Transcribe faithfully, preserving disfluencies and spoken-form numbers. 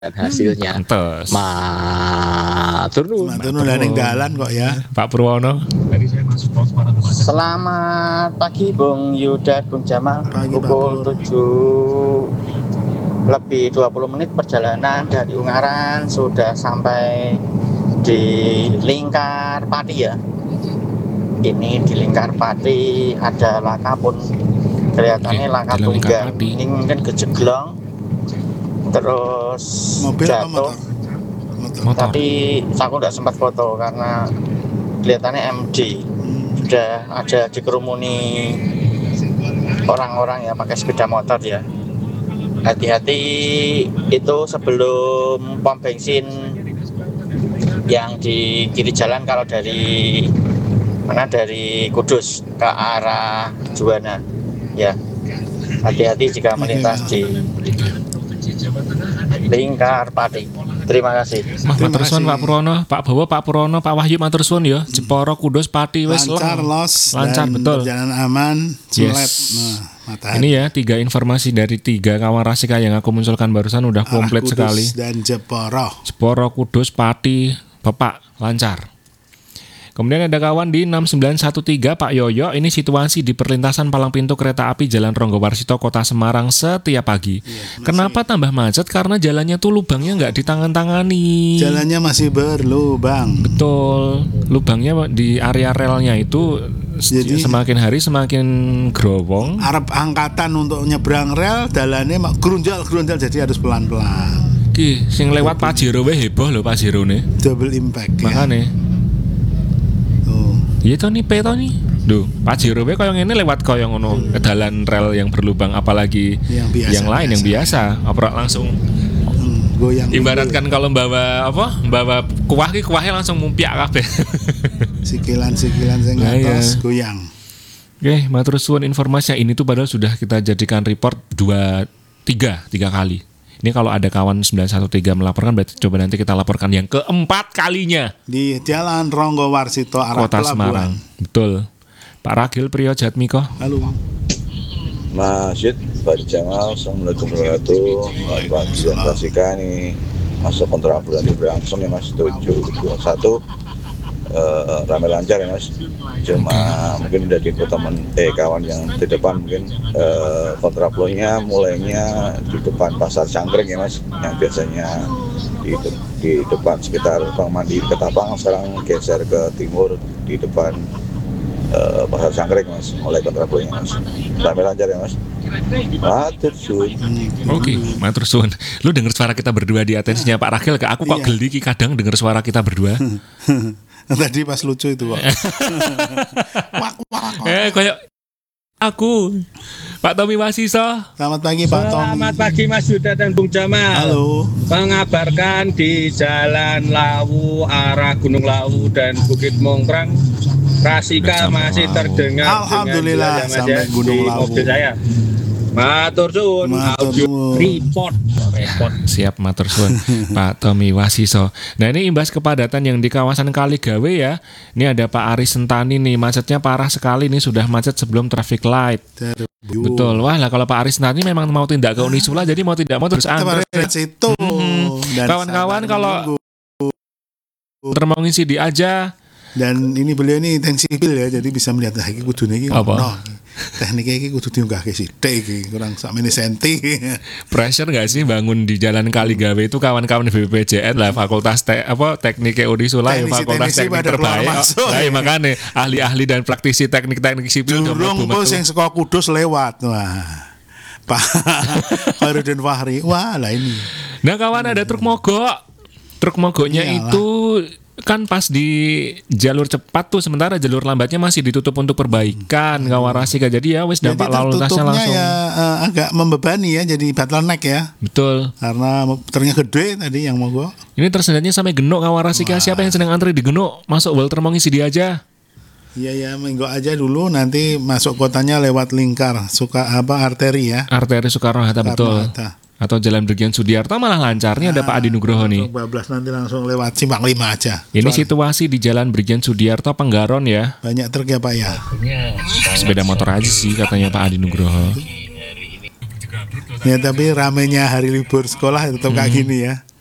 hasilnya. Pantes. Matur nuwun. Matur nuwun ning dalan kok ya. Pak Purwono. Selamat pagi Bung Yuda, Bung Jamal. Pagi, Pukul tujuh lebih dua puluh menit perjalanan dari Ungaran sudah sampai di Lingkar Pati ya. Ini di Lingkar Pati ada laka pun kelihatannya Oke, laka di Lingkar tunggal. Pati. Ini mungkin kejeglong terus Mobil apa jatuh. motor? Motor. Motor. Tapi aku nggak sempat foto karena kelihatannya M D. Sudah ada dikerumuni orang-orang ya pakai sepeda motor ya. Hati-hati itu sebelum pom bensin yang di kiri jalan kalau dari mana dari Kudus ke arah Juwana ya. Hati-hati jika melintas di Lingkar Pati. Terima kasih. Mah Terima matur suwun kasih. Pak Purwono, Pak Bowo, Pak Purwono, Pak Wahyu matur suwun ya. Jepara Kudus Pati wis Lancar leng. los Lancar dan betul. perjalanan aman, semelet. Yes. Nah, matahari. Ini ya tiga informasi dari tiga kawan Rasika yang aku munculkan barusan udah Arah komplit Kudus sekali. dan Jepara. Jepara Kudus Pati Bapak lancar. Kemudian ada kawan di enam sembilan satu tiga Pak Yoyo, ini situasi di perlintasan palang pintu kereta api Jalan Ronggowarsito Kota Semarang setiap pagi. Iya, Kenapa tambah macet? Karena jalannya tuh lubangnya nggak ditangan-tangani. Jalannya masih berlubang. Betul, lubangnya di area relnya itu Jadi- semakin hari semakin growong. Arab angkatan untuk nyebrang rel, jalannya mak grunjal-grunjal jadi harus pelan-pelan. Ki, sing lewat Pajero we heboh loh Pajero nih. Double impact ya. Makanya, Tuh. iya toh nih, pe toh nih. Duh, Pajero we koyo ngene lewat koyo ngono dalan rel yang berlubang apalagi Yang biasa, yang lain yang biasa. Apa langsung Hmm, goyang. ibaratkan kalau bawa apa? Bawa kuah ki kuahnya langsung mumpiak kabeh. Sikilan-sikilan sing Nah, atas iya. goyang. Oke, matur suwun informasinya. Ini tuh padahal sudah kita jadikan report dua tiga tiga kali. Ini kalau ada kawan sembilan satu tiga melaporkan berarti coba nanti kita laporkan yang keempat kalinya. Di Jalan Ronggowarsito arah Kota pelabuhan. Semarang. Betul. Pak Ragil Priyo Jatmiko. Halo. Masjid Pak Jamal, Assalamualaikum warahmatullahi wabarakatuh. Pagi dan Rasika nih masuk kontrabulan di berangsung ya Mas, tujuh dua satu eh, rame lancar ya Mas. Cuma mungkin udah diinfo teman eh kawan yang di depan mungkin eh, kontraflownya mulainya di depan pasar Cangkring ya Mas, yang biasanya di, di depan sekitar Bang Mandi Ketapang, sekarang geser ke timur di depan Uh, pasar Cangkring Mas, mulai kontraflownya Mas. Rame lancar ya Mas. Matur suwun. Oke, matur suwun. Lu denger suara kita berdua di atensinya Pak Ragil ke aku kok Iya. geli ki kadang denger suara kita berdua. Tadi pas lucu itu kok. Wak, wak, wak. eh kayak aku. Pak Tommy Wasiso. Selamat pagi Pak Tommy. Selamat pagi Mas Yuda dan Bung Jamal. Halo. Mengabarkan di Jalan Lawu arah Gunung Lawu dan Bukit Mongkrang, Rasika Sampai masih Lawu. terdengar Alhamdulillah, dengan jelas ya, Mas, sampai ya, Gunung di Lawu. mobil saya. Matur suwun, Matur audio suwun. report, report. Siap matur suwun Pak Tommy Wasiso. Nah ini imbas kepadatan yang di kawasan Kaligawe ya. Ini ada Pak Aris Sentani nih, macetnya parah sekali nih, sudah macet sebelum traffic light. Terbu. Betul. Wah lah kalau Pak Aris Sentani memang mau tindak ke Unisula jadi mau tidak mau terus Kita antre. harus lihat situ. Mhm. Dan Kawan-kawan sabar kalau menunggu. termau ngisi di aja. Dan ini beliau ini teknik sipil ya, jadi bisa melihat lah iki kudune iki Apa? ono. Tekniknya iki kudu diunggahke sithik iki, kurang sak mini senti. Pressure nggak sih bangun di Jalan Kaligawe itu kawan-kawan B P J N lah fakultas te, apa teknik Unisula ya Teknisi- fakultas teknisi teknik pada keluar terbaik. masuk. Nah, iya, makanya ahli-ahli dan praktisi teknik-teknik sipil udah Durung mlebu bos metu. yang saka Kudus lewat. Wah. Pak Khairuddin Fahri. Wah, lah ini. Nah kawan ada truk mogok. Truk mogoknya Iyalah. itu kan pas di jalur cepat tuh, sementara jalur lambatnya masih ditutup untuk perbaikan kawan Rasika. Jadi ya wis dampak Jadi lalu lintasnya tertutupnya langsung. ya eh, agak membebani ya, jadi bottleneck ya. Betul. Karena ternyata gede tadi yang mogok. Ini tersendatnya sampai Genuk kawan Rasika. Siapa yang sedang antri di Genuk masuk Walter mau ngisi dia aja. Iya ya, minggu aja dulu, nanti masuk kotanya lewat lingkar, suka apa arteri ya. Arteri Soekarno Hatta betul. Soekarno-Hatta. Atau Jalan Brigjen Sudiarto malah lancar. Ini ada Pak Adi Nugroho nih. bablas nanti langsung lewat Simpang lima aja. Ini Soalnya situasi di Jalan Brigjen Sudiarto Penggaron ya. banyak truk ya Pak ya. Sepeda motor aja sih katanya Pak Adi Nugroho. Ya tapi ramenya hari libur sekolah tetap kayak gini ya.